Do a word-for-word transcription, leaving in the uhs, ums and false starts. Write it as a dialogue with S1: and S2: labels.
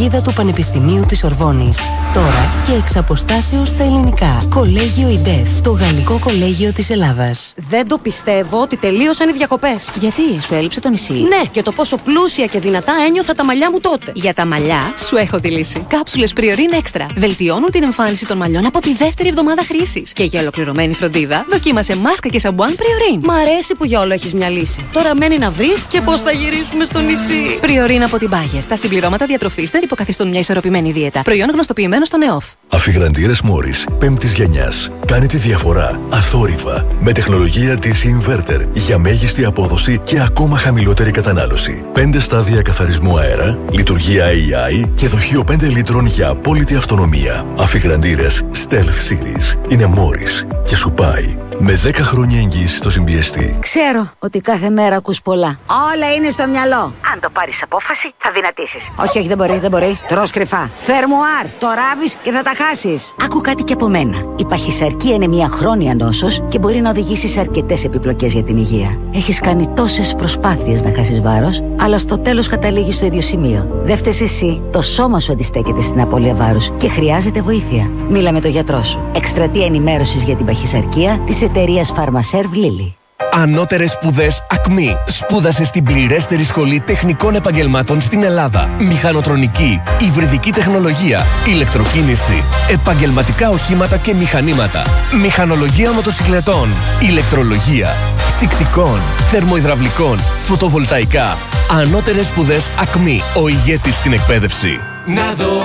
S1: φραγίδα του Πανεπιστημίου της Ορβόνης. Τώρα και εξ αποστάσεως στα ελληνικά. Κολέγιο ΙΝΤΕΦ, το γαλλικό κολέγιο της Ελλάδας.
S2: Δεν το πιστεύω ότι τελείωσαν οι διακοπές.
S3: Γιατί, σου έλειψε το νησί?
S2: Ναι, και το πόσο πλούσια και δυνατά ένιωθα τα μαλλιά μου τότε.
S3: Για τα μαλλιά, σου έχω τη λύση. Κάψουλες Priorin Extra. Βελτιώνουν την εμφάνιση των μαλλιών από τη δεύτερη εβδομάδα χρήσης. Και για ολοκληρωμένη φροντίδα, δοκίμασε μάσκα και σαμπουάν Priorin.
S2: Μ' αρέσει που για όλο έχεις μια λύση. Τώρα μένει να βρεις και πώς θα γυρίσουμε στο νησί.
S3: Priorin από την Bayer. Τα συμπληρώματα διατροφής δεν υποκαθιστούν μια ισορροπημένη δίαιτα. Προϊόν γνωστοποιημένο στον ΕΟΦ.
S4: Αφιγραντήρες Morris πέμπτης γενιάς. Κάνει τη διαφορά αθόρυβα με τεχνολογία της Inverter για μέγιστη απόδοση και ακόμα χαμηλότερη κατανάλωση. πέντε στάδια καθαρισμού αέρα, λειτουργία έι άι και δοχείο πέντε λίτρων για απόλυτη αυτονομία. Αφιγραντήρες Stealth Series είναι Morris και σου πάει με δέκα χρόνια εγγύηση στο συμπιεστή.
S5: Ξέρω ότι κάθε μέρα ακούς πολλά. Όλα είναι στο μυαλό.
S6: Αν το πάρεις απόφαση, θα δυνατήσεις.
S5: Όχι, όχι, δεν μπορεί, δεν μπορεί. Τρως κρυφά. Φερμουάρ, το ράβεις και θα τα χάσεις. Άκου κάτι και από μένα. Η παχυσαρκία είναι μια χρόνια νόσος και μπορεί να οδηγήσει σε αρκετές επιπλοκές για την υγεία. Έχεις κάνει τόσες προσπάθειες να χάσεις βάρος, αλλά στο τέλος καταλήγεις στο ίδιο σημείο. Δεν φταίς εσύ. Το σώμα σου αντιστέκεται στην απώλεια βάρους και χρειάζεται βοήθεια. Μίλα με τον γιατρό σου. Εκστρατεία ενημέρωσης για την παχυσαρκία της εταιρείας Pharmaserv Lilly.
S7: Ανώτερες σπουδές ΑΚΜΗ. Σπούδασε στην πληρέστερη σχολή τεχνικών επαγγελμάτων στην Ελλάδα. Μηχανοτρονική, υβριδική τεχνολογία, ηλεκτροκίνηση, επαγγελματικά οχήματα και μηχανήματα, μηχανολογία μοτοσυκλετών, ηλεκτρολογία, ψυκτικών, θερμοϊδραυλικών, φωτοβολταϊκά. Ανώτερες σπουδές ΑΚΜΗ. Ο ηγέτης στην εκπαίδευση.
S8: Να δω